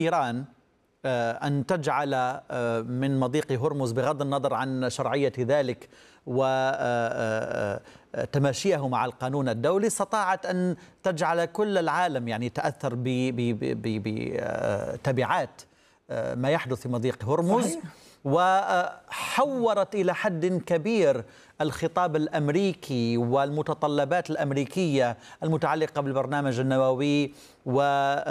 إيران أن تجعل من مضيق هرمز بغض النظر عن شرعية ذلك وتماشيه مع القانون الدولي، استطاعت أن تجعل كل العالم يعني يتأثر بتبعات ما يحدث في مضيق هرمز. صحيح. وحورت إلى حد كبير الخطاب الأمريكي والمتطلبات الأمريكية المتعلقة بالبرنامج النووي و